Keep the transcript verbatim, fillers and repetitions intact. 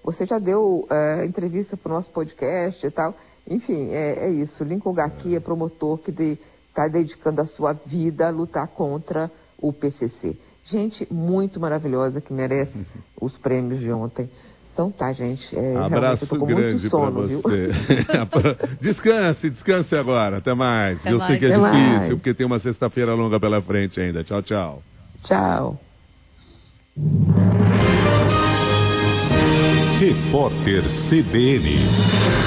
você já deu é, entrevista para o nosso podcast e tal. Enfim, é, é isso. Lincoln Gaki é promotor que está de, dedicando a sua vida a lutar contra o P C C. Gente muito maravilhosa que merece os prêmios de ontem. Então tá, gente. É, Abraço eu tô com grande muito sono, pra você. Descanse, descanse agora. Até mais. Até eu mais. sei que é Até difícil, mais. porque tem uma sexta-feira longa pela frente ainda. Tchau, tchau. Tchau. Repórter C B N.